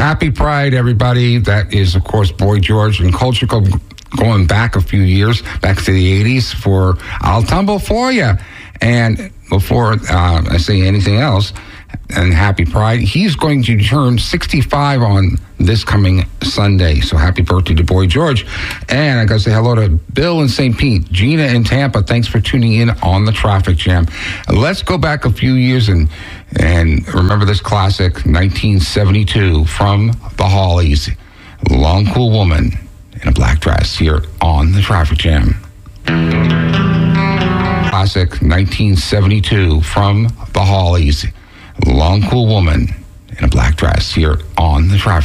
Happy Pride, everybody. That is, of course, Boy George and culture going back a few years, back to the 80s for I'll Tumble For You. And before I say anything else, and Happy Pride, he's going to turn 65 on this coming Sunday. So happy birthday to Boy George. And I got to say hello to Bill in St. Pete, Gina in Tampa. Thanks for tuning in on the Traffic Jam. Let's go back a few years and remember this classic, 1972, from the Hollies, Long Cool Woman in a Black Dress, here on the Traffic Jam. Classic, 1972, from the Hollies, Long Cool Woman in a Black Dress, here on the Traffic